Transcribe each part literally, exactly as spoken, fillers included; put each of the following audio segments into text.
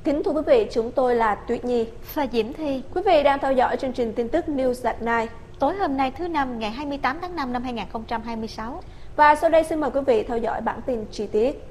Kính thưa quý vị, chúng tôi là Tuyết Nhi và Diễm Thi. Quý vị đang theo dõi chương trình tin tức News at Night. Tối hôm nay thứ năm ngày hai mươi tám tháng năm năm hai nghìn không trăm hai mươi sáu. Và sau đây xin mời quý vị theo dõi bản tin chi tiết.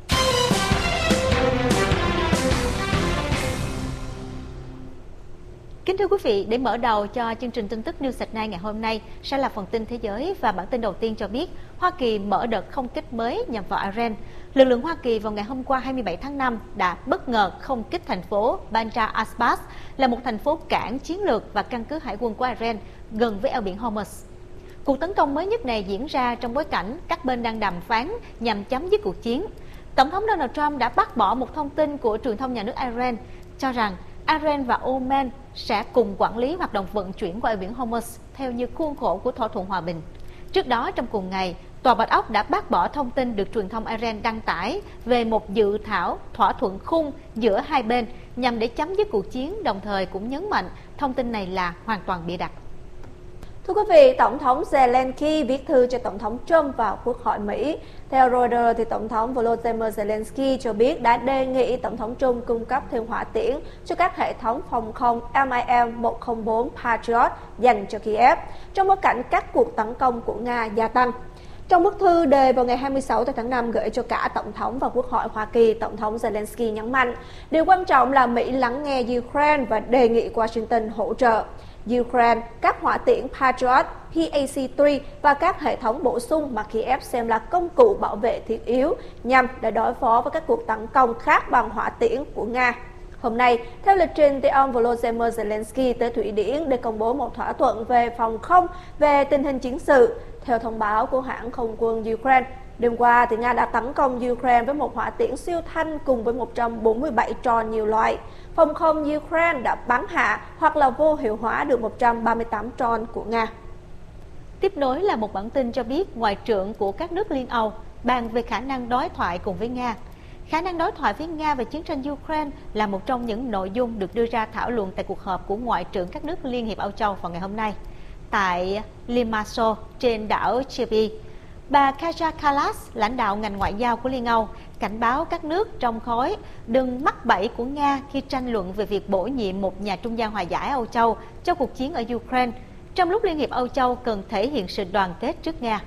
Kính thưa quý vị, để mở đầu cho chương trình tin tức News at Night ngày hôm nay sẽ là phần tin thế giới, và bản tin đầu tiên cho biết Hoa Kỳ mở đợt không kích mới nhằm vào Iran. Lực lượng Hoa Kỳ vào ngày hôm qua hai mươi bảy tháng năm đã bất ngờ không kích thành phố Bandar Abbas, là một thành phố cảng chiến lược và căn cứ hải quân của Iran gần với eo biển Hormuz. Cuộc tấn công mới nhất này diễn ra trong bối cảnh các bên đang đàm phán nhằm chấm dứt cuộc chiến. Tổng thống Donald Trump đã bác bỏ một thông tin của truyền thông nhà nước Iran cho rằng Iran và Oman sẽ cùng quản lý hoạt động vận chuyển qua eo biển Hormuz theo như khuôn khổ của thỏa thuận hòa bình. Trước đó, trong cùng ngày, Tòa Bạch Ốc đã bác bỏ thông tin được truyền thông Iran đăng tải về một dự thảo thỏa thuận khung giữa hai bên nhằm để chấm dứt cuộc chiến, đồng thời cũng nhấn mạnh thông tin này là hoàn toàn bịa đặt. Thưa quý vị, Tổng thống Zelensky viết thư cho Tổng thống Trump vào Quốc hội Mỹ. Theo Reuters, thì Tổng thống Volodymyr Zelensky cho biết đã đề nghị Tổng thống Trump cung cấp thêm hỏa tiễn cho các hệ thống phòng không MiL một không bốn Patriot dành cho Kiev, trong bối cảnh các cuộc tấn công của Nga gia tăng. Trong bức thư đề vào ngày hai mươi sáu tháng năm gửi cho cả Tổng thống và Quốc hội Hoa Kỳ, Tổng thống Zelensky nhấn mạnh, điều quan trọng là Mỹ lắng nghe Ukraine và đề nghị Washington hỗ trợ Ukraine các hỏa tiễn Patriot, P A C ba và các hệ thống bổ sung mà Kiev xem là công cụ bảo vệ thiết yếu nhằm để đối phó với các cuộc tấn công khác bằng hỏa tiễn của Nga. Hôm nay, theo lịch trình, thì ông Volodymyr Zelensky tới Thụy Điển để công bố một thỏa thuận về phòng không về tình hình chiến sự. Theo thông báo của hãng không quân Ukraine, đêm qua thì Nga đã tấn công Ukraine với một hỏa tiễn siêu thanh cùng với một trăm bốn mươi bảy drone nhiều loại. Phòng không Ukraine đã bắn hạ hoặc là vô hiệu hóa được một trăm ba mươi tám drone của Nga. Tiếp nối là một bản tin cho biết Ngoại trưởng của các nước Liên Âu bàn về khả năng đối thoại cùng với Nga. Khả năng đối thoại với Nga về chiến tranh Ukraine là một trong những nội dung được đưa ra thảo luận tại cuộc họp của Ngoại trưởng các nước Liên hiệp Âu Châu vào ngày hôm nay tại Limassol trên đảo Chipre. Bà Kaja Kallas, lãnh đạo ngành ngoại giao của Liên Âu, cảnh báo các nước trong khối đừng mắc bẫy của Nga khi tranh luận về việc bổ nhiệm một nhà trung gian hòa giải Âu Châu cho cuộc chiến ở Ukraine, trong lúc Liên hiệp Âu Châu cần thể hiện sự đoàn kết trước Nga.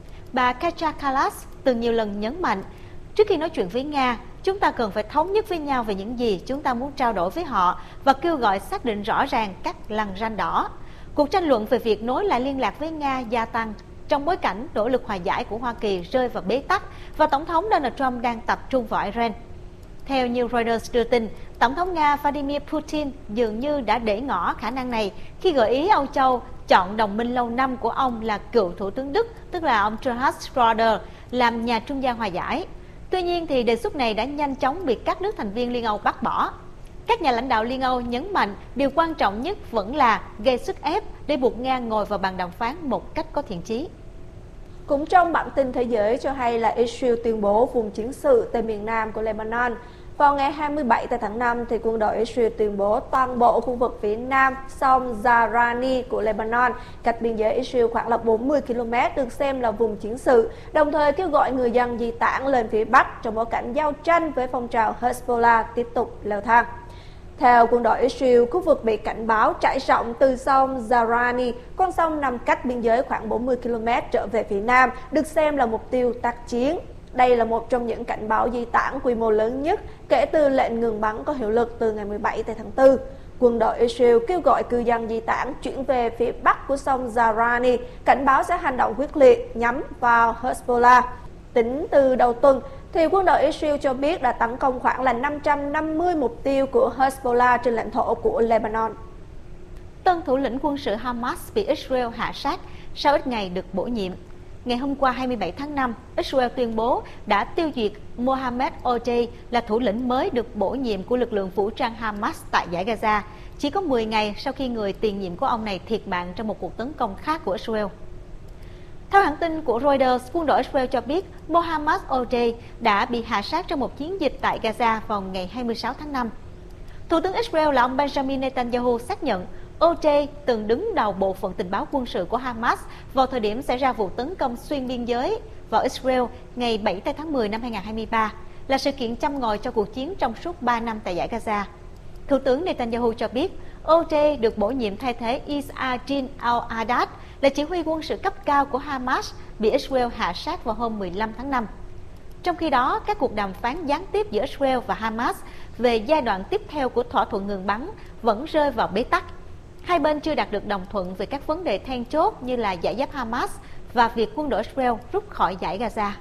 Bà Kaja Kallas từng nhiều lần nhấn mạnh, trước khi nói chuyện với Nga, chúng ta cần phải thống nhất với nhau về những gì chúng ta muốn trao đổi với họ và kêu gọi xác định rõ ràng các lằn ranh đỏ. Cuộc tranh luận về việc nối lại liên lạc với Nga gia tăng trong bối cảnh nỗ lực hòa giải của Hoa Kỳ rơi vào bế tắc và Tổng thống Donald Trump đang tập trung vào Iran. Theo như Reuters đưa tin, Tổng thống Nga Vladimir Putin dường như đã để ngỏ khả năng này khi gợi ý Âu Châu chọn đồng minh lâu năm của ông là cựu Thủ tướng Đức, tức là ông Gerhard Schröder, làm nhà trung gian hòa giải. Tuy nhiên, thì đề xuất này đã nhanh chóng bị các nước thành viên Liên Âu bác bỏ. Các nhà lãnh đạo Liên Âu nhấn mạnh điều quan trọng nhất vẫn là gây sức ép để buộc Nga ngồi vào bàn đàm phán một cách có thiện chí. Cũng trong bản tin thế giới cho hay là Israel tuyên bố vùng chiến sự tại miền nam của Lebanon. Vào ngày hai mươi bảy tháng năm, thì quân đội Israel tuyên bố toàn bộ khu vực phía nam sông Zarani của Lebanon, cách biên giới Israel khoảng là bốn mươi ki lô mét, được xem là vùng chiến sự, đồng thời kêu gọi người dân di tản lên phía bắc trong bối cảnh giao tranh với phong trào Hezbollah tiếp tục leo thang. Theo quân đội Israel, khu vực bị cảnh báo trải rộng từ sông Zarani, con sông nằm cách biên giới khoảng bốn mươi ki lô mét trở về phía nam, được xem là mục tiêu tác chiến. Đây là một trong những cảnh báo di tản quy mô lớn nhất kể từ lệnh ngừng bắn có hiệu lực từ ngày mười bảy tháng tư. Quân đội Israel kêu gọi cư dân di tản chuyển về phía bắc của sông Zarani, cảnh báo sẽ hành động quyết liệt nhắm vào Hezbollah. Tính từ đầu tuần, thì quân đội Israel cho biết đã tấn công khoảng là năm trăm năm mươi mục tiêu của Hezbollah trên lãnh thổ của Lebanon. Tân thủ lĩnh quân sự Hamas bị Israel hạ sát sau ít ngày được bổ nhiệm. Ngày hôm qua hai mươi bảy tháng năm, Israel tuyên bố đã tiêu diệt Mohammed Odeh, là thủ lĩnh mới được bổ nhiệm của lực lượng vũ trang Hamas tại dải Gaza, chỉ có mười ngày sau khi người tiền nhiệm của ông này thiệt mạng trong một cuộc tấn công khác của Israel. Theo hãng tin của Reuters, quân đội Israel cho biết Mohammed Odeh đã bị hạ sát trong một chiến dịch tại Gaza vào ngày hai mươi sáu tháng năm. Thủ tướng Israel là ông Benjamin Netanyahu xác nhận Odeh từng đứng đầu bộ phận tình báo quân sự của Hamas vào thời điểm xảy ra vụ tấn công xuyên biên giới vào Israel ngày bảy tháng mười năm hai nghìn không trăm hai mươi ba. là sự kiện châm ngòi cho cuộc chiến trong suốt ba năm tại giải Gaza. Thủ tướng Netanyahu cho biết, o giê được bổ nhiệm thay thế Issarin al-Haddad là chỉ huy quân sự cấp cao của Hamas bị Israel hạ sát vào hôm mười lăm tháng năm. Trong khi đó, các cuộc đàm phán gián tiếp giữa Israel và Hamas về giai đoạn tiếp theo của thỏa thuận ngừng bắn vẫn rơi vào bế tắc. Hai bên chưa đạt được đồng thuận về các vấn đề then chốt như là giải giáp Hamas và việc quân đội Israel rút khỏi giải Gaza.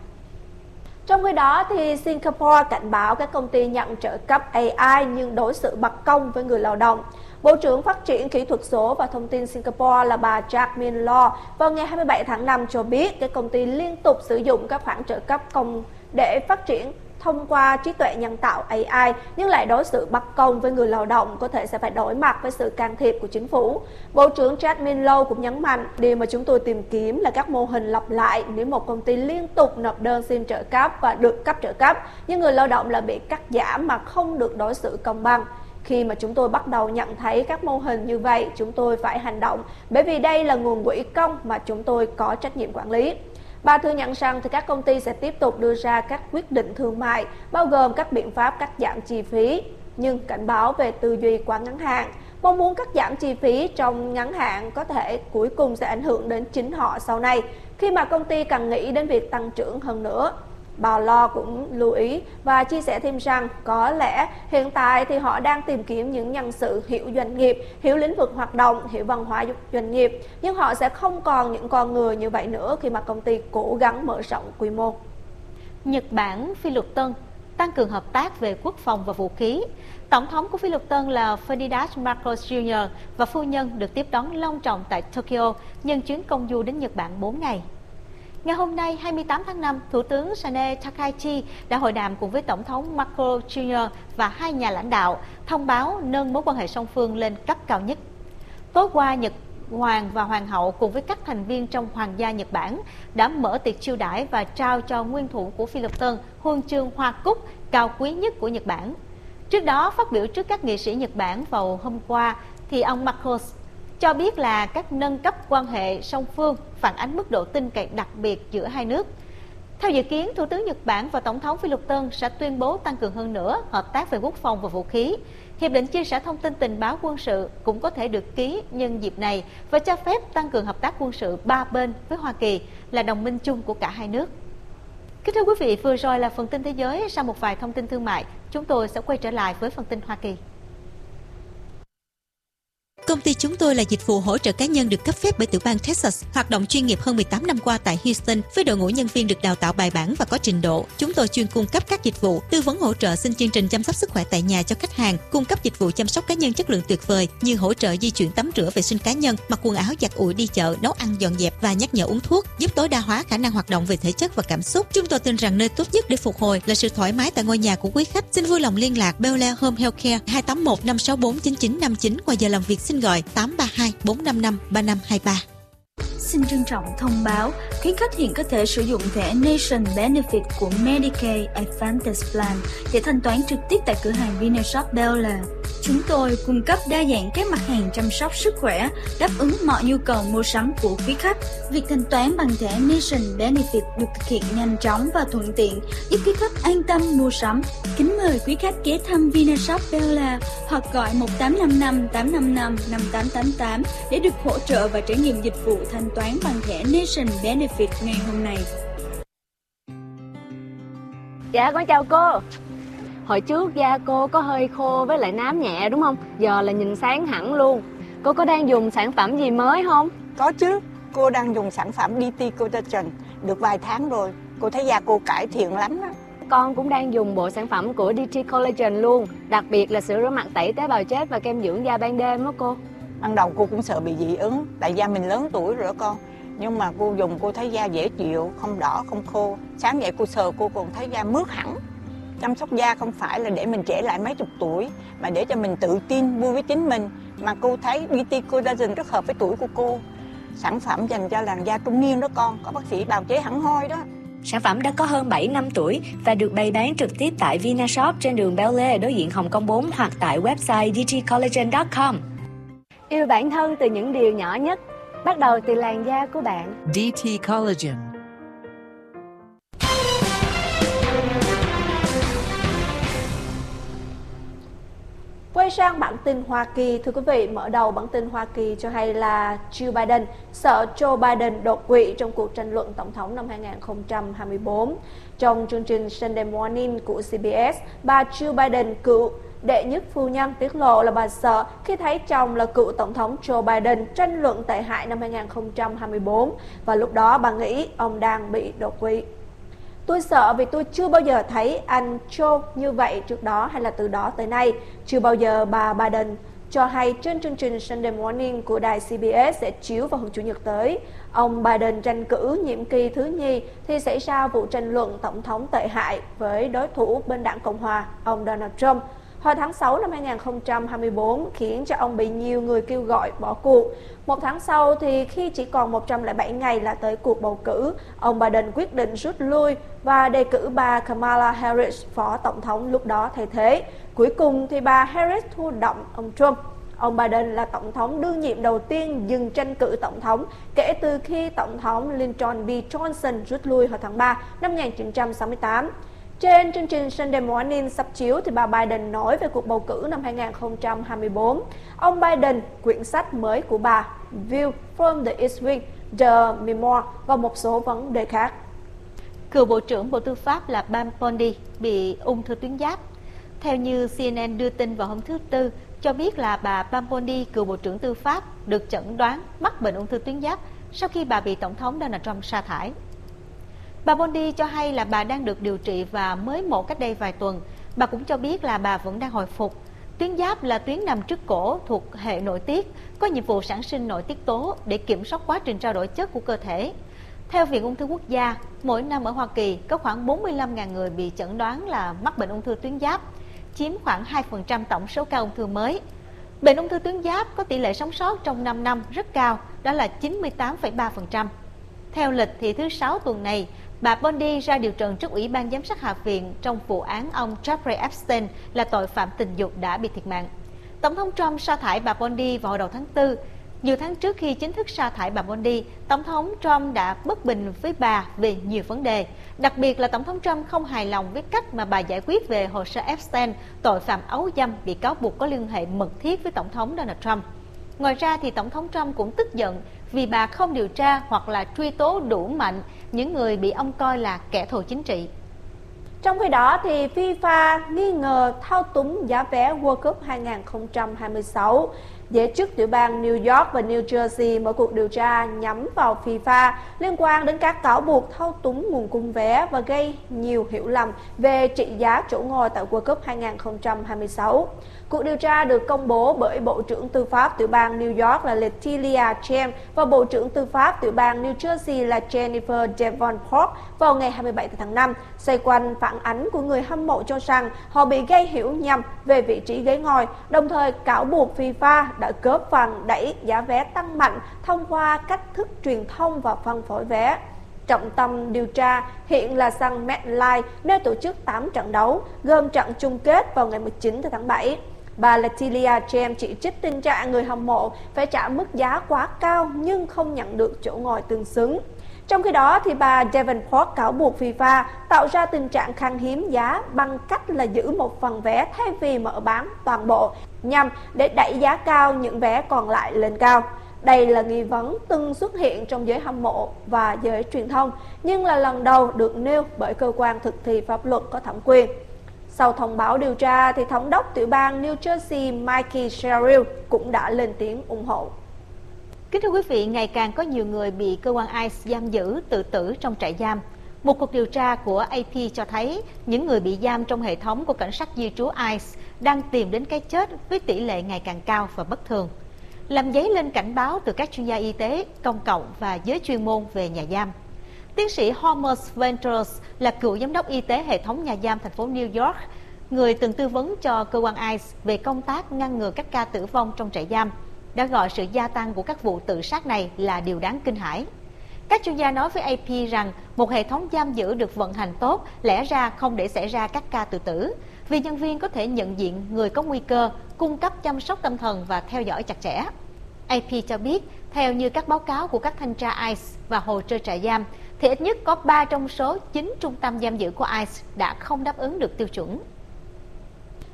Trong khi đó, thì Singapore cảnh báo các công ty nhận trợ cấp a i nhưng đối xử bất công với người lao động. Bộ trưởng Phát triển Kỹ thuật số và Thông tin Singapore là bà Jasmine Law vào ngày hai mươi bảy tháng năm cho biết các công ty liên tục sử dụng các khoản trợ cấp công để phát triển thông qua trí tuệ nhân tạo a i nhưng lại đối xử bất công với người lao động có thể sẽ phải đối mặt với sự can thiệp của chính phủ. Bộ trưởng Jasmine Law cũng nhấn mạnh điều mà chúng tôi tìm kiếm là các mô hình lặp lại nếu một công ty liên tục nộp đơn xin trợ cấp và được cấp trợ cấp nhưng người lao động lại bị cắt giảm mà không được đối xử công bằng. Khi mà chúng tôi bắt đầu nhận thấy các mô hình như vậy, chúng tôi phải hành động bởi vì đây là nguồn quỹ công mà chúng tôi có trách nhiệm quản lý. Bà thừa nhận rằng thì các công ty sẽ tiếp tục đưa ra các quyết định thương mại, bao gồm các biện pháp cắt giảm chi phí, nhưng cảnh báo về tư duy quá ngắn hạn. Mong muốn cắt giảm chi phí trong ngắn hạn có thể cuối cùng sẽ ảnh hưởng đến chính họ sau này, khi mà công ty cần nghĩ đến việc tăng trưởng hơn nữa. Bà Lo cũng lưu ý và chia sẻ thêm rằng có lẽ hiện tại thì họ đang tìm kiếm những nhân sự hiểu doanh nghiệp, hiểu lĩnh vực hoạt động, hiểu văn hóa doanh nghiệp, nhưng họ sẽ không còn những con người như vậy nữa khi mà công ty cố gắng mở rộng quy mô. Nhật Bản, Phi Luật Tân tăng cường hợp tác về quốc phòng và vũ khí. Tổng thống của Phi Luật Tân là Ferdinand Marcos Junior và phu nhân được tiếp đón long trọng tại Tokyo nhân chuyến công du đến Nhật Bản bốn ngày. Ngày hôm nay, hai mươi tám tháng năm, Thủ tướng Sanae Takaichi đã hội đàm cùng với Tổng thống Marcos Junior và hai nhà lãnh đạo, thông báo nâng mối quan hệ song phương lên cấp cao nhất. Tối qua, Nhật Hoàng và Hoàng hậu cùng với các thành viên trong Hoàng gia Nhật Bản đã mở tiệc chiêu đãi và trao cho nguyên thủ của Phi Luật Tân huân chương Hoa Cúc cao quý nhất của Nhật Bản. Trước đó, phát biểu trước các nghị sĩ Nhật Bản vào hôm qua, thì ông Marcos cho biết là các nâng cấp quan hệ song phương phản ánh mức độ tin cậy đặc biệt giữa hai nước. Theo dự kiến, Thủ tướng Nhật Bản và Tổng thống Phi Luật Tân sẽ tuyên bố tăng cường hơn nữa hợp tác về quốc phòng và vũ khí. Hiệp định chia sẻ thông tin tình báo quân sự cũng có thể được ký nhân dịp này và cho phép tăng cường hợp tác quân sự ba bên với Hoa Kỳ là đồng minh chung của cả hai nước. Kính thưa quý vị, vừa rồi là phần tin thế giới. Sau một vài thông tin thương mại, chúng tôi sẽ quay trở lại với phần tin Hoa Kỳ. Công ty chúng tôi là dịch vụ hỗ trợ cá nhân được cấp phép bởi tiểu bang Texas, hoạt động chuyên nghiệp hơn mười tám năm qua tại Houston với đội ngũ nhân viên được đào tạo bài bản và có trình độ. Chúng tôi chuyên cung cấp các dịch vụ tư vấn hỗ trợ xin chương trình chăm sóc sức khỏe tại nhà cho khách hàng, cung cấp dịch vụ chăm sóc cá nhân chất lượng tuyệt vời như hỗ trợ di chuyển tắm rửa vệ sinh cá nhân, mặc quần áo giặt ủi đi chợ, nấu ăn dọn dẹp và nhắc nhở uống thuốc, giúp tối đa hóa khả năng hoạt động về thể chất và cảm xúc. Chúng tôi tin rằng nơi tốt nhất để phục hồi là sự thoải mái tại ngôi nhà của quý khách. Xin vui lòng liên lạc Bel Air Home Healthcare hai tám một năm sáu bốn chín chín năm chín, ngoài giờ làm việc xin gọi tám ba hai bốn năm năm ba năm hai ba. Xin trân trọng thông báo, quý khách hiện có thể sử dụng thẻ Nation Benefit của Medicaid Advantage Plan để thanh toán trực tiếp tại cửa hàng Vinashop Bel Air. Chúng tôi cung cấp đa dạng các mặt hàng chăm sóc sức khỏe, đáp ứng mọi nhu cầu mua sắm của quý khách. Việc thanh toán bằng thẻ Nation Benefit được thực hiện nhanh chóng và thuận tiện, giúp quý khách an tâm mua sắm. Kính mời quý khách ghé thăm Vinashop Bel Air hoặc gọi một tám năm năm tám năm năm năm tám tám tám để được hỗ trợ và trải nghiệm dịch vụ thanh toán bằng thẻ Nation Benefit ngày hôm nay. Dạ, con chào cô. Hồi trước da cô có hơi khô với lại nám nhẹ đúng không? Giờ là nhìn sáng hẳn luôn. Cô có đang dùng sản phẩm gì mới không? Có chứ, cô đang dùng sản phẩm đê tê Collagen được vài tháng rồi. Cô thấy da cô cải thiện lắm đó. Con cũng đang dùng bộ sản phẩm của đê tê Collagen luôn. Đặc biệt là sữa rửa mặt tẩy tế bào chết và kem dưỡng da ban đêm đó cô. Ban đầu cô cũng sợ bị dị ứng, tại da mình lớn tuổi rồi đó con. Nhưng mà cô dùng cô thấy da dễ chịu, không đỏ, không khô. Sáng dậy cô sờ cô còn thấy da mướt hẳn. Chăm sóc da không phải là để mình trẻ lại mấy chục tuổi, mà để cho mình tự tin, vui với chính mình. Mà cô thấy đê tê Collagen rất hợp với tuổi của cô. Sản phẩm dành cho làn da trung niên đó con, có bác sĩ bào chế hẳn hoi đó. Sản phẩm đã có hơn bảy năm tuổi và được bày bán trực tiếp tại Vinashop trên đường Bel Air đối diện Hồng Kông bốn hoặc tại website d t collagen chấm com. Yêu bản thân từ những điều nhỏ nhất, bắt đầu từ làn da của bạn. đê tê Collagen. Quay sang bản tin Hoa Kỳ, thưa quý vị, mở đầu bản tin Hoa Kỳ cho hay là Joe Biden sợ Joe Biden đột quỵ trong cuộc tranh luận tổng thống năm hai không hai tư. Trong chương trình Sunday Morning của xê bê ét, bà Joe Biden, cựu đệ nhất phu nhân, tiết lộ là bà sợ khi thấy chồng là cựu tổng thống Joe Biden tranh luận tệ hại năm hai không hai tư, và lúc đó bà nghĩ ông đang bị đột quỵ. Tôi sợ vì tôi chưa bao giờ thấy anh Joe như vậy trước đó hay là từ đó tới nay. Chưa bao giờ, bà Biden cho hay trên chương trình Sunday Morning của đài xê bê ét sẽ chiếu vào hôm Chủ nhật tới. Ông Biden tranh cử nhiệm kỳ thứ nhì thì xảy ra vụ tranh luận tổng thống tệ hại với đối thủ bên đảng Cộng Hòa, ông Donald Trump. Hồi tháng sáu năm hai không hai tư khiến cho ông bị nhiều người kêu gọi bỏ cuộc. Một tháng sau thì khi chỉ còn một trăm lẻ bảy ngày là tới cuộc bầu cử, ông Biden quyết định rút lui và đề cử bà Kamala Harris, phó tổng thống lúc đó thay thế. Cuối cùng thì bà Harris thua đậm ông Trump. Ông Biden là tổng thống đương nhiệm đầu tiên dừng tranh cử tổng thống kể từ khi tổng thống Lyndon B. Johnson rút lui hồi tháng ba năm một nghìn chín trăm sáu mươi tám. Trên chương trình Sunday Morning sắp chiếu thì bà Biden nói về cuộc bầu cử năm hai không hai tư. Ông Biden, quyển sách mới của bà, View from the East Wing, The Memoir và một số vấn đề khác. Cựu Bộ trưởng Bộ Tư pháp là Pam Bondi bị ung thư tuyến giáp. Theo như xê en en đưa tin vào hôm thứ Tư, cho biết là bà Pam Bondi, cựu Bộ trưởng Tư pháp, được chẩn đoán mắc bệnh ung thư tuyến giáp sau khi bà bị Tổng thống Donald Trump sa thải. Bà Bondi cho hay là bà đang được điều trị và mới mổ cách đây vài tuần. Bà cũng cho biết là bà vẫn đang hồi phục. Tuyến giáp là tuyến nằm trước cổ thuộc hệ nội tiết, có nhiệm vụ sản sinh nội tiết tố để kiểm soát quá trình trao đổi chất của cơ thể. Theo Viện Ung thư Quốc gia, mỗi năm ở Hoa Kỳ có khoảng bốn mươi lăm nghìn người bị chẩn đoán là mắc bệnh ung thư tuyến giáp, chiếm khoảng hai phần trăm tổng số ca ung thư mới. Bệnh ung thư tuyến giáp có tỷ lệ sống sót trong năm năm rất cao, đó là chín mươi tám phẩy ba phần trăm. Theo lịch thì thứ Sáu tuần này, bà Bondi ra điều trần trước Ủy ban Giám sát Hạ viện trong vụ án ông Jeffrey Epstein là tội phạm tình dục đã bị thiệt mạng. Tổng thống Trump sa thải bà Bondi vào đầu tháng tư. Nhiều tháng trước khi chính thức sa thải bà Bondi, Tổng thống Trump đã bất bình với bà về nhiều vấn đề. Đặc biệt là Tổng thống Trump không hài lòng với cách mà bà giải quyết về hồ sơ Epstein, tội phạm ấu dâm bị cáo buộc có liên hệ mật thiết với Tổng thống Donald Trump. Ngoài ra thì Tổng thống Trump cũng tức giận vì bà không điều tra hoặc là truy tố đủ mạnh những người bị ông coi là kẻ thù chính trị. Trong khi đó thì FIFA nghi ngờ thao túng giá vé World Cup hai không hai sáu. Giới chức tiểu bang New York và New Jersey mở cuộc điều tra nhắm vào FIFA liên quan đến các cáo buộc thao túng nguồn cung vé và gây nhiều hiểu lầm về trị giá chỗ ngồi tại World Cup hai không hai sáu. Cuộc điều tra được công bố bởi Bộ trưởng Tư pháp tiểu bang New York là Letitia James và Bộ trưởng Tư pháp tiểu bang New Jersey là Jennifer Davenport vào ngày hai mươi bảy tháng năm, xoay quanh phản ánh của người hâm mộ cho rằng họ bị gây hiểu nhầm về vị trí ghế ngồi, đồng thời cáo buộc FIFA đã góp phần đẩy giá vé tăng mạnh thông qua cách thức truyền thông và phân phối vé. Trọng tâm điều tra hiện là sân MetLife, nơi tổ chức tám trận đấu, gồm trận chung kết vào ngày mười chín tháng bảy. Bà Letitia James chỉ trích tình trạng người hâm mộ phải trả mức giá quá cao nhưng không nhận được chỗ ngồi tương xứng. Trong khi đó, thì bà Davenport cáo buộc FIFA tạo ra tình trạng khan hiếm giá bằng cách là giữ một phần vé thay vì mở bán toàn bộ, nhằm để đẩy giá cao những vé còn lại lên cao. Đây là nghi vấn từng xuất hiện trong giới hâm mộ và giới truyền thông, nhưng là lần đầu được nêu bởi cơ quan thực thi pháp luật có thẩm quyền. Sau thông báo điều tra, thì thống đốc tiểu bang New Jersey Mikey Sherrill cũng đã lên tiếng ủng hộ. Kính thưa quý vị, ngày càng có nhiều người bị cơ quan i xê giam giữ tự tử trong trại giam. Một cuộc điều tra của a pê cho thấy những người bị giam trong hệ thống của cảnh sát di trú i xê đang tìm đến cái chết với tỷ lệ ngày càng cao và bất thường, làm dấy lên cảnh báo từ các chuyên gia y tế, công cộng và giới chuyên môn về nhà giam. Tiến sĩ Thomas Ventures là cựu giám đốc y tế hệ thống nhà giam thành phố New York, người từng tư vấn cho cơ quan i xê về công tác ngăn ngừa các ca tử vong trong trại giam, đã gọi sự gia tăng của các vụ tự sát này là điều đáng kinh hãi. Các chuyên gia nói với a pê rằng một hệ thống giam giữ được vận hành tốt lẽ ra không để xảy ra các ca tự tử, vì nhân viên có thể nhận diện người có nguy cơ, cung cấp chăm sóc tâm thần và theo dõi chặt chẽ. a pê cho biết, theo như các báo cáo của các thanh tra i xê và hồ sơ trại giam, thì ít nhất có ba trong số chín trung tâm giam giữ của i xê đã không đáp ứng được tiêu chuẩn.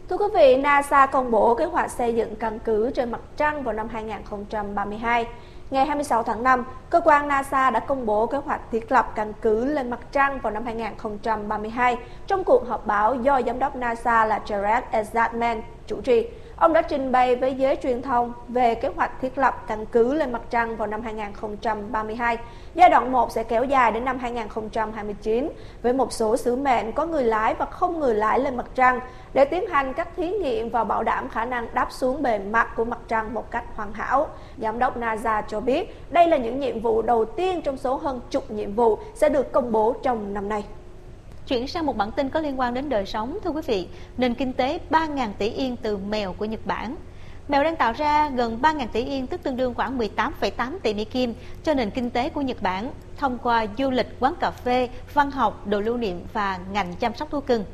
Thưa quý vị, NASA công bố kế hoạch xây dựng căn cứ trên mặt trăng vào năm hai không ba hai. Ngày hai mươi sáu tháng năm, cơ quan NASA đã công bố kế hoạch thiết lập căn cứ lên mặt trăng vào năm hai không ba hai trong cuộc họp báo do Giám đốc NASA là Jared Isaacman chủ trì. Ông đã trình bày với giới truyền thông về kế hoạch thiết lập căn cứ lên mặt trăng vào năm hai không ba hai. Giai đoạn một sẽ kéo dài đến năm hai không hai chín với một số sứ mệnh có người lái và không người lái lên mặt trăng để tiến hành các thí nghiệm và bảo đảm khả năng đáp xuống bề mặt của mặt trăng một cách hoàn hảo. Giám đốc NASA cho biết đây là những nhiệm vụ đầu tiên trong số hơn chục nhiệm vụ sẽ được công bố trong năm nay. Chuyển sang một bản tin có liên quan đến đời sống, thưa quý vị, nền kinh tế ba nghìn tỷ yên từ mèo của Nhật Bản. Mèo đang tạo ra gần ba nghìn tỷ yên, tức tương đương khoảng mười tám phẩy tám tỷ Mỹ Kim cho nền kinh tế của Nhật Bản thông qua du lịch, quán cà phê, văn học, đồ lưu niệm và ngành chăm sóc thú cưng.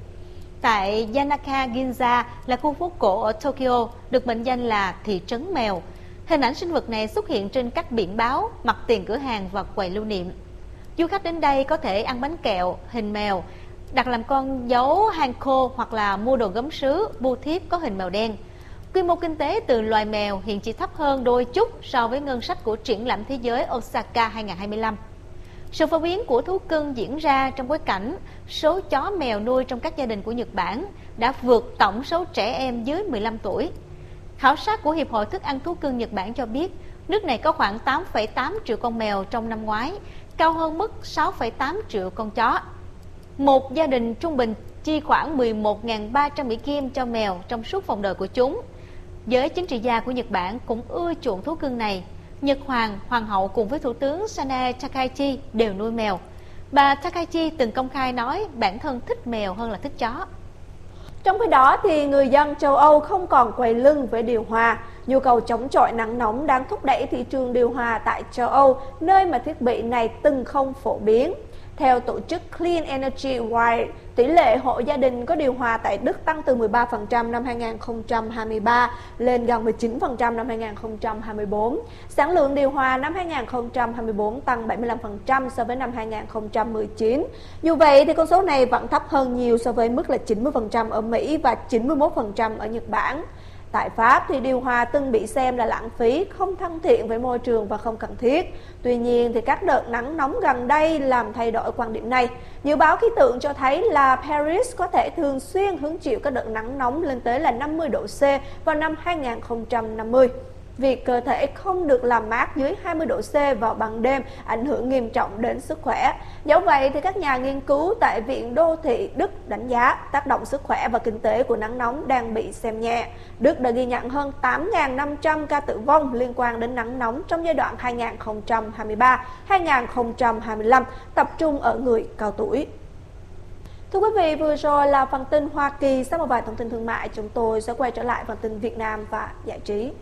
Tại Yanaka Ginza là khu phố cổ ở Tokyo, được mệnh danh là thị trấn mèo. Hình ảnh sinh vật này xuất hiện trên các biển báo, mặt tiền cửa hàng và quầy lưu niệm. Du khách đến đây có thể ăn bánh kẹo hình mèo, đặt làm con dấu hanko hoặc là mua đồ gốm sứ, bưu thiếp có hình mèo đen. Quy mô kinh tế từ loài mèo hiện chỉ thấp hơn đôi chút so với ngân sách của triển lãm thế giới Osaka hai không hai lăm. Sự phổ biến của thú cưng diễn ra trong bối cảnh số chó mèo nuôi trong các gia đình của Nhật Bản đã vượt tổng số trẻ em dưới mười lăm tuổi. Khảo sát của Hiệp hội Thức ăn Thú cưng Nhật Bản cho biết nước này có khoảng tám phẩy tám triệu con mèo trong năm ngoái, cao hơn mức sáu phẩy tám triệu con chó. Một gia đình trung bình chi khoảng mười một nghìn ba trăm Mỹ Kim cho mèo trong suốt vòng đời của chúng. Giới chính trị gia của Nhật Bản cũng ưa chuộng thú cưng này. Nhật Hoàng, Hoàng hậu cùng với Thủ tướng Sanae Takaichi đều nuôi mèo. Bà Takaichi từng công khai nói bản thân thích mèo hơn là thích chó. Trong khi đó, thì người dân châu Âu không còn quay lưng với điều hòa. Nhu cầu chống chọi nắng nóng đang thúc đẩy thị trường điều hòa tại châu Âu, nơi mà thiết bị này từng không phổ biến. Theo tổ chức Clean Energy Wire, tỷ lệ hộ gia đình có điều hòa tại Đức tăng từ mười ba phần trăm năm hai không hai ba lên gần mười chín phần trăm năm hai không hai tư. Sản lượng điều hòa năm hai không hai tư tăng bảy mươi lăm phần trăm so với năm hai không một chín. Dù vậy, thì con số này vẫn thấp hơn nhiều so với mức là chín mươi phần trăm ở Mỹ và chín mươi mốt phần trăm ở Nhật Bản. Tại Pháp thì điều hòa từng bị xem là lãng phí, không thân thiện với môi trường và không cần thiết. Tuy nhiên thì các đợt nắng nóng gần đây làm thay đổi quan điểm này. Dự báo khí tượng cho thấy là Paris có thể thường xuyên hứng chịu các đợt nắng nóng lên tới là năm mươi độ C vào năm hai không năm mươi. Việc cơ thể không được làm mát dưới hai mươi độ C vào ban đêm ảnh hưởng nghiêm trọng đến sức khỏe. Dẫu vậy thì các nhà nghiên cứu tại Viện Đô thị Đức đánh giá tác động sức khỏe và kinh tế của nắng nóng đang bị xem nhẹ. Đức đã ghi nhận hơn tám nghìn năm trăm ca tử vong liên quan đến nắng nóng trong giai đoạn hai nghìn không trăm hai mươi ba đến hai nghìn không trăm hai mươi lăm, tập trung ở người cao tuổi. Thưa quý vị, vừa rồi là phần tin Hoa Kỳ. Sau một vài thông tin thương mại, chúng tôi sẽ quay trở lại phần tin Việt Nam và giải trí.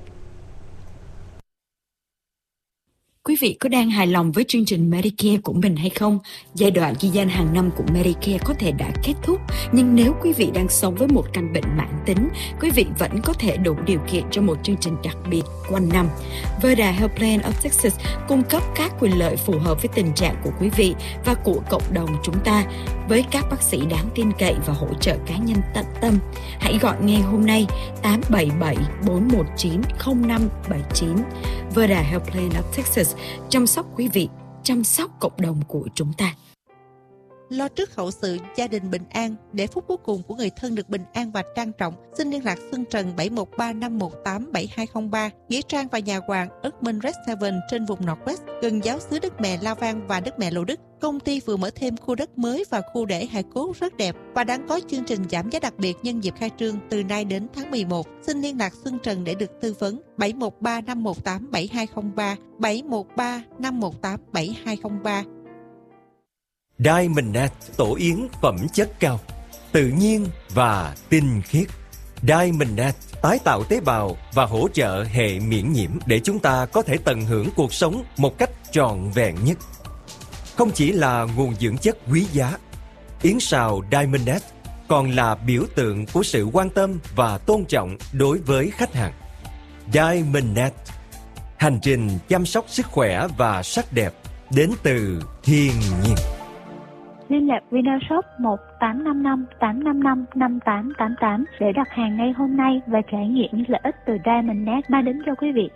Quý vị có đang hài lòng với chương trình Medicare của mình hay không? Giai đoạn ghi danh hàng năm của Medicare có thể đã kết thúc, nhưng nếu quý vị đang sống với một căn bệnh mãn tính, quý vị vẫn có thể đủ điều kiện cho một chương trình đặc biệt quanh năm. Verda Health Plan of Texas cung cấp các quyền lợi phù hợp với tình trạng của quý vị và của cộng đồng chúng ta, với các bác sĩ đáng tin cậy và hỗ trợ cá nhân tận tâm. Hãy gọi ngay hôm nay tám bảy bảy bốn một chín không năm bảy chín. Verda Health Plan of Texas, chăm sóc quý vị, chăm sóc cộng đồng của chúng ta. Lo trước hậu sự, gia đình bình an, để phút cuối cùng của người thân được bình an và trang trọng. Xin liên lạc Xuân Trần bảy một ba năm một tám bảy hai không ba, Nghĩa Trang và Nhà Hoàng Erdman Red Seven trên vùng Northwest, gần giáo xứ Đức Mẹ La Vang và Đức Mẹ Lộ Đức. Công ty vừa mở thêm khu đất mới và khu để hài cốt rất đẹp và đang có chương trình giảm giá đặc biệt nhân dịp khai trương từ nay đến tháng mười một. Xin liên lạc Xuân Trần để được tư vấn. bảy một ba năm một tám bảy hai không ba, bảy một ba năm một tám bảy hai không ba. Diamondnet tổ yến phẩm chất cao, tự nhiên và tinh khiết. Diamondnet tái tạo tế bào và hỗ trợ hệ miễn nhiễm để chúng ta có thể tận hưởng cuộc sống một cách trọn vẹn nhất. Không chỉ là nguồn dưỡng chất quý giá, yến sào Diamondnet còn là biểu tượng của sự quan tâm và tôn trọng đối với khách hàng. Diamondnet, hành trình chăm sóc sức khỏe và sắc đẹp đến từ thiên nhiên. Liên lạc Vinashop một tám năm năm tám năm năm năm tám tám tám để đặt hàng ngay hôm nay và trải nghiệm những lợi ích từ Diamond Net mang đến cho quý vị.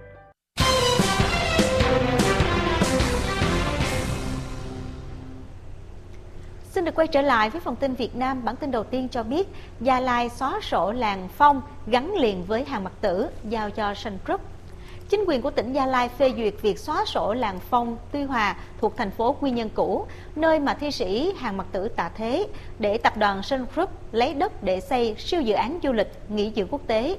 Xin được quay trở lại với phần tin Việt Nam. Bản tin đầu tiên cho biết Gia Lai xóa sổ làng Phong gắn liền với hàng Mặc Tử, giao cho Sun Group. Chính quyền của tỉnh Gia Lai phê duyệt việc xóa sổ làng Phong Tuy Hòa thuộc thành phố Quy Nhơn cũ, nơi mà thi sĩ Hàng Mặc Tử tạ thế, để tập đoàn Sun Group lấy đất để xây siêu dự án du lịch nghỉ dưỡng quốc tế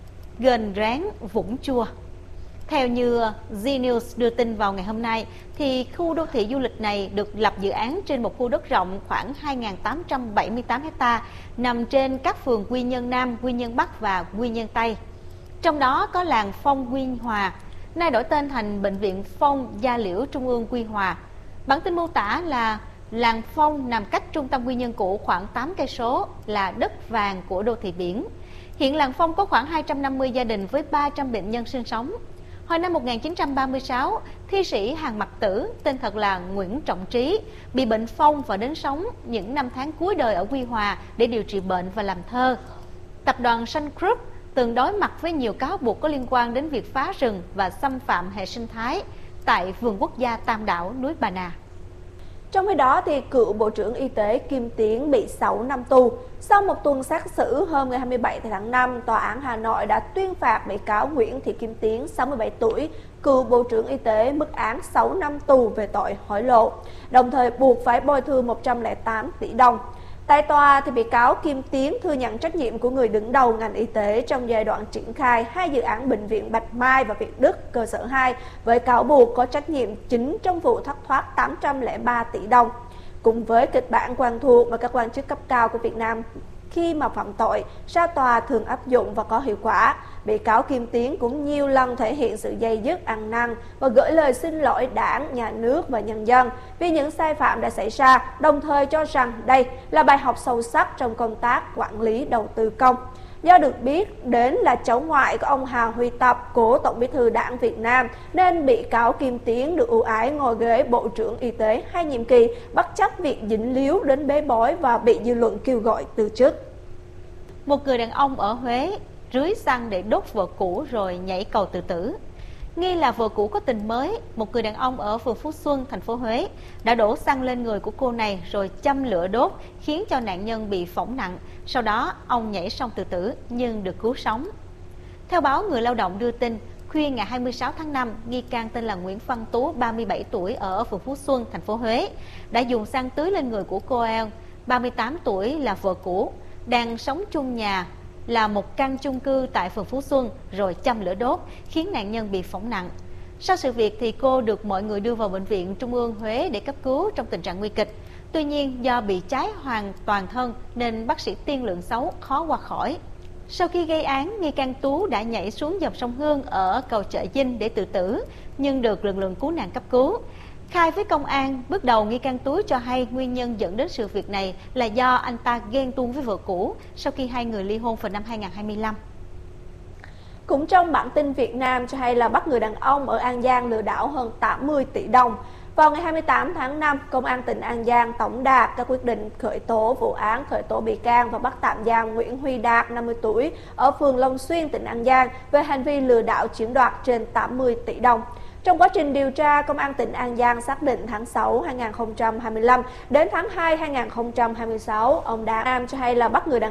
Gần Ráng Vũng Chua. Theo như Zee News đưa tin vào ngày hôm nay, thì khu đô thị du lịch này được lập dự án trên một khu đất rộng khoảng hai nghìn tám trăm bảy mươi tám ha, nằm trên các phường Quy Nhơn Nam, Quy Nhơn Bắc và Quy Nhơn Tây. Trong đó có làng Phong Quy Hòa, nay đổi tên thành Bệnh viện Phong Gia Liễu Trung ương Quy Hòa. Bản tin mô tả là làng Phong nằm cách trung tâm Quy Nhơn cũ khoảng tám cây số, là đất vàng của đô thị biển. Hiện làng Phong có khoảng hai trăm năm mươi gia đình với ba trăm bệnh nhân sinh sống. Hồi năm một nghìn chín trăm ba mươi sáu, thi sĩ Hàng Mặc Tử, tên thật là Nguyễn Trọng Trí, bị bệnh phong và đến sống những năm tháng cuối đời ở Quy Hòa để điều trị bệnh và làm thơ. Tập đoàn Sun Group từng đối mặt với nhiều cáo buộc có liên quan đến việc phá rừng và xâm phạm hệ sinh thái tại vườn quốc gia Tam Đảo, núi Bà Nà. Trong khi đó, thì cựu Bộ trưởng Y tế Kim Tiến bị sáu năm tù. Sau một tuần xét xử, hôm ngày hai mươi bảy tháng năm, Tòa án Hà Nội đã tuyên phạt bị cáo Nguyễn Thị Kim Tiến, sáu mươi bảy tuổi, cựu Bộ trưởng Y tế, mức án sáu năm tù về tội hối lộ, đồng thời buộc phải bồi thường một trăm lẻ tám tỷ đồng. Tại tòa, thì bị cáo Kim Tiến thừa nhận trách nhiệm của người đứng đầu ngành y tế trong giai đoạn triển khai hai dự án bệnh viện Bạch Mai và Việt Đức cơ sở hai, với cáo buộc có trách nhiệm chính trong vụ thất thoát tám trăm lẻ ba tỷ đồng. Cùng với kịch bản quen thuộc mà các quan chức cấp cao của Việt Nam khi mà phạm tội ra tòa thường áp dụng và có hiệu quả, bị cáo Kim Tiến cũng nhiều lần thể hiện sự day dứt ăn năn và gửi lời xin lỗi Đảng, Nhà nước và nhân dân vì những sai phạm đã xảy ra, đồng thời cho rằng đây là bài học sâu sắc trong công tác quản lý đầu tư công. Do được biết đến là cháu ngoại của ông Hà Huy Tập, cố Tổng Bí thư Đảng Việt Nam, nên bị cáo Kim Tiến được ưu ái ngồi ghế Bộ trưởng Y tế hai nhiệm kỳ, bất chấp việc dính líu đến bê bối và bị dư luận kêu gọi từ chức. Một người đàn ông ở Huế rưới xăng để đốt vợ cũ rồi nhảy cầu tự tử. Nghi là vợ cũ có tình mới, một người đàn ông ở phường Phú Xuân, thành phố Huế đã đổ xăng lên người của cô này rồi châm lửa đốt, khiến cho nạn nhân bị phỏng nặng. Sau đó, ông nhảy sông tự tử nhưng được cứu sống. Theo báo Người Lao động đưa tin, khuya ngày hai mươi sáu tháng năm, nghi can tên là Nguyễn Văn Tú, ba mươi bảy tuổi, ở phường Phú Xuân, thành phố Huế, đã dùng xăng tưới lên người của cô El, ba mươi tám tuổi, là vợ cũ, đang sống chung nhà là một căn chung cư tại phường Phú Xuân, rồi châm lửa đốt, khiến nạn nhân bị phỏng nặng. Sau sự việc thì cô được mọi người đưa vào bệnh viện Trung ương Huế để cấp cứu trong tình trạng nguy kịch. Tuy nhiên, do bị cháy hoàn toàn thân nên bác sĩ tiên lượng xấu, khó qua khỏi. Sau khi gây án, nghi can Tú đã nhảy xuống dòng sông Hương ở cầu Chợ Dinh để tự tử, nhưng được lực lượng cứu nạn cấp cứu. Khai với công an, bước đầu nghi can Tú cho hay nguyên nhân dẫn đến sự việc này là do anh ta ghen tuông với vợ cũ sau khi hai người ly hôn vào năm hai nghìn không trăm hai mươi lăm. Cũng trong bản tin Việt Nam cho hay là bắt người đàn ông ở An Giang lừa đảo hơn tám mươi tỷ đồng. Vào ngày hai mươi tám tháng năm, Công an tỉnh An Giang tổng đạt các quyết định khởi tố vụ án, khởi tố bị can và bắt tạm giam Nguyễn Huy Đạt, năm mươi tuổi, ở phường Long Xuyên, tỉnh An Giang về hành vi lừa đảo chiếm đoạt trên tám mươi tỷ đồng. Trong quá trình điều tra, Công an tỉnh An Giang xác định tháng sáu năm hai nghìn không trăm hai mươi lăm đến tháng hai năm hai nghìn không trăm hai mươi sáu, ông Đạt Nam cho hay là bắt người đàn